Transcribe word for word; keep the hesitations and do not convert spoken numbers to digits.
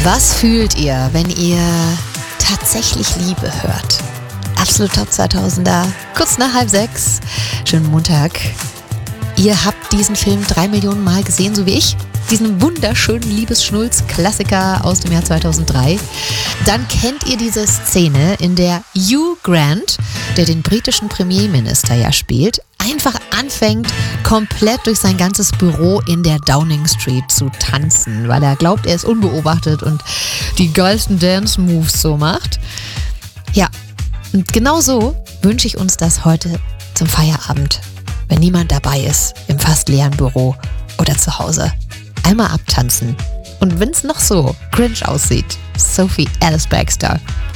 Was fühlt ihr, wenn ihr tatsächlich Liebe hört? Absolut Top zweitausender, kurz nach halb sechs. Schönen Montag. Ihr habt diesen Film drei Millionen Mal gesehen, so wie ich. Diesen wunderschönen Liebesschnulz-Klassiker aus dem Jahr zweitausenddrei. Dann kennt ihr diese Szene, in der Hugh Grant, der den britischen Premierminister ja spielt, einfach anfängt, komplett durch sein ganzes Büro in der Downing Street zu tanzen, weil er glaubt, er ist unbeobachtet und die geilsten Dance-Moves so macht. Ja, und genau so wünsche ich uns das heute zum Feierabend, wenn niemand dabei ist, im fast leeren Büro oder zu Hause. Einmal abtanzen. Und wenn es noch so cringe aussieht, Sophie Ellis-Bextor